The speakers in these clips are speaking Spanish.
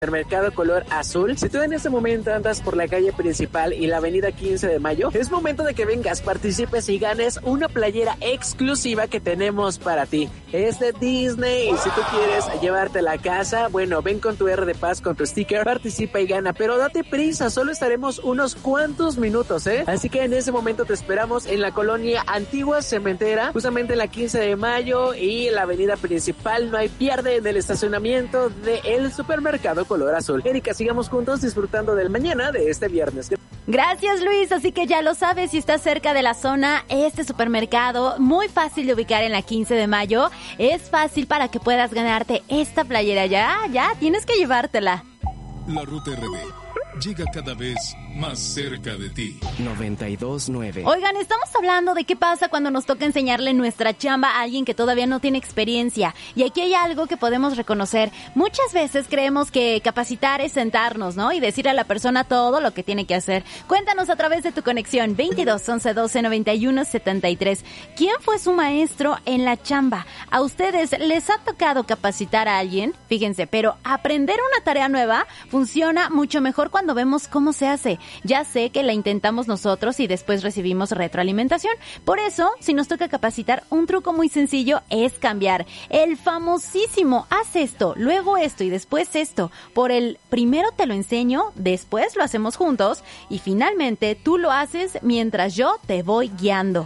Supermercado color azul. Si tú en este momento andas por la calle principal y la avenida 15 de mayo, es momento de que vengas, participes y ganes una playera exclusiva que tenemos para ti. Es de Disney. Si tú quieres llevártela a casa, bueno, ven con tu R de Paz, con tu sticker, participa y gana. Pero date prisa, solo estaremos unos cuantos minutos, ¿eh? Así que en ese momento te esperamos en la colonia Antigua Cementera, justamente en la 15 de mayo y la avenida principal. No hay pierde en el estacionamiento del supermercado color azul. Erika, sigamos juntos disfrutando del mañana de este viernes. Gracias, Luis. Así que ya lo sabes, si estás cerca de la zona, este supermercado, muy fácil de ubicar en la 15 de mayo, es fácil para que puedas ganarte esta playera. Ya, tienes que llevártela. La Ruta RD llega cada vez más cerca de ti. 92.9. Oigan, estamos hablando de qué pasa cuando nos toca enseñarle nuestra chamba a alguien que todavía no tiene experiencia. Y aquí hay algo que podemos reconocer. Muchas veces creemos que capacitar es sentarnos, ¿no? Y decirle a la persona todo lo que tiene que hacer. Cuéntanos a través de tu conexión 22 11 12 91 73. ¿Quién fue su maestro en la chamba? ¿A ustedes les ha tocado capacitar a alguien? Fíjense, pero aprender una tarea nueva funciona mucho mejor cuando vemos cómo se hace. Ya sé que la intentamos nosotros y después recibimos retroalimentación. Por eso, si nos toca capacitar, un truco muy sencillo es cambiar. El famosísimo, haz esto, luego esto y después esto. Por el primero te lo enseño, después lo hacemos juntos y finalmente tú lo haces mientras yo te voy guiando.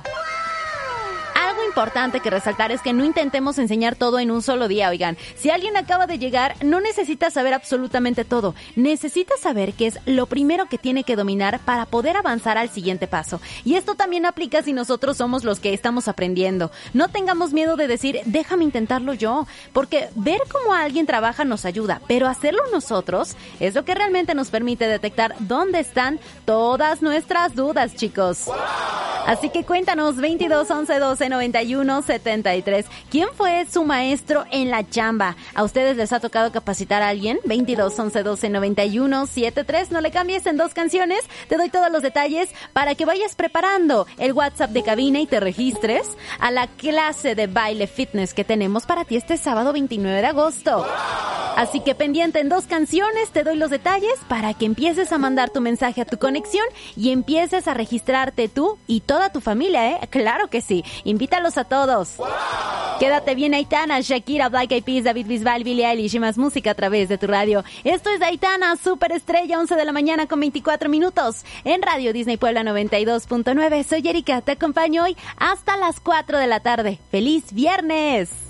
Algo importante que resaltar es que no intentemos enseñar todo en un solo día, oigan. Si alguien acaba de llegar, no necesita saber absolutamente todo. Necesita saber qué es lo primero que tiene que dominar para poder avanzar al siguiente paso. Y esto también aplica si nosotros somos los que estamos aprendiendo. No tengamos miedo de decir, déjame intentarlo yo, porque ver cómo alguien trabaja nos ayuda, pero hacerlo nosotros es lo que realmente nos permite detectar dónde están todas nuestras dudas, chicos. Así que cuéntanos 22 11 12 91 73. ¿Quién fue su maestro en la chamba? ¿A ustedes les ha tocado capacitar a alguien? 22 11 12 91 73. No le cambies, en 2 canciones te doy todos los detalles para que vayas preparando el WhatsApp de cabina y te registres a la clase de baile fitness que tenemos para ti este sábado 29 de agosto. Así que pendiente, en 2 canciones te doy los detalles para que empieces a mandar tu mensaje a tu conexión y empieces a registrarte tú y toda tu familia, ¿eh? Claro que sí. Invítalos a todos. Quédate bien, Aitana, Shakira, Black Eyed Peas, David Bisbal, Billie Eilish y más música a través de tu radio. Esto es Aitana, Superestrella, 11 de la mañana con 24 minutos en Radio Disney Puebla 92.9. Soy Erika, te acompaño hoy hasta las 4 de la tarde. ¡Feliz viernes!